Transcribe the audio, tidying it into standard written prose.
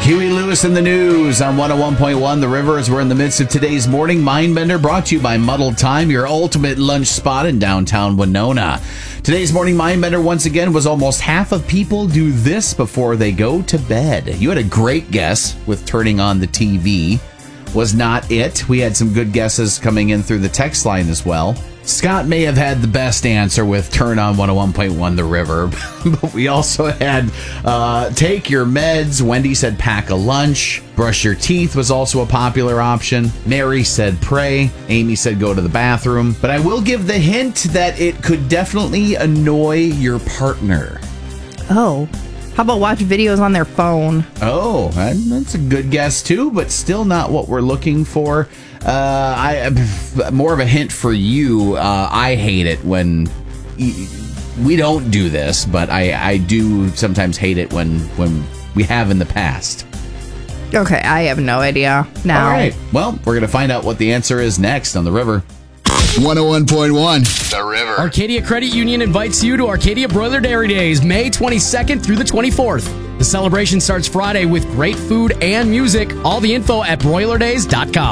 Huey Lewis in the news on 101.1 The River as we're in the midst of today's Morning Mindbender, brought to you by Muddled Time, your ultimate lunch spot in downtown Winona. Today's Morning Mindbender, once again, was almost half of people do this before they go to bed. You had a great guess with turning on the TV. Was not it. We had some good guesses coming in through the text line as well. Scott may have had the best answer with turn on 101.1 The River, but we also had take your meds. Wendy said pack a lunch. Brush your teeth was also a popular option. Mary said pray. Amy said go to the bathroom. But I will give the hint that it could definitely annoy your partner. Oh, how about watch videos on their phone? Oh, that's a good guess too, but still not what we're looking for. More of a hint for you. I hate it when we don't do this, but I do sometimes hate it when we have in the past. Okay, I have no idea now. All right. Well, we're going to find out what the answer is next on The River. 101.1 The River. Arcadia Credit Union invites you to Arcadia Broiler Dairy Days, May 22nd through the 24th. The celebration starts Friday with great food and music. All the info at broilerdays.com.